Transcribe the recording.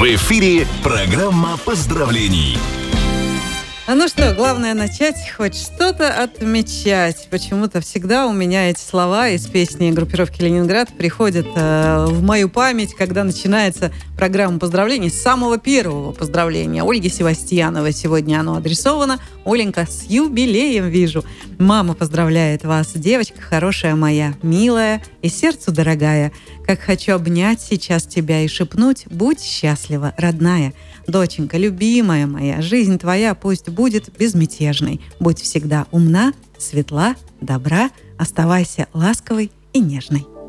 В эфире программа поздравлений. Ну что, главное начать хоть что-то отмечать. Почему-то всегда у меня эти слова из песни группировки «Ленинград» приходят в мою память, когда начинается программа поздравлений. С самого первого поздравления Ольги Севастьяновой сегодня оно адресовано. Оленька, с юбилеем вижу. Мама поздравляет вас, девочка хорошая моя, милая и сердцу дорогая. Как хочу обнять сейчас тебя и шепнуть: будь счастлива, родная. Доченька, любимая моя, жизнь твоя пусть будет безмятежной. Будь всегда умна, светла, добра, оставайся ласковой и нежной.